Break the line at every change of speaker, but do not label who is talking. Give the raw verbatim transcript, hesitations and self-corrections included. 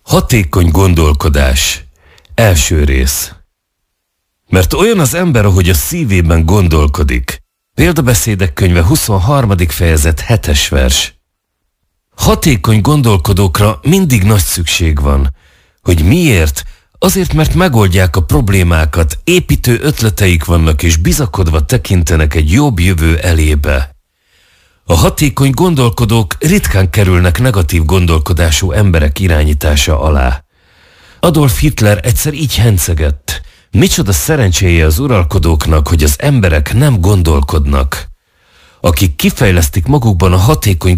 Hatékony gondolkodás. Első rész. Mert olyan az ember, ahogy a szívében gondolkodik. Példabeszédek könyve huszonharmadik fejezet hetes vers. Hatékony gondolkodókra mindig nagy szükség van. Hogy miért? Azért, mert megoldják a problémákat, építő ötleteik vannak és bizakodva tekintenek egy jobb jövő elébe. A hatékony gondolkodók ritkán kerülnek negatív gondolkodású emberek irányítása alá. Adolf Hitler egyszer így hencegett. Micsoda szerencséje az uralkodóknak, hogy az emberek nem gondolkodnak. Akik kifejlesztik magukban a hatékony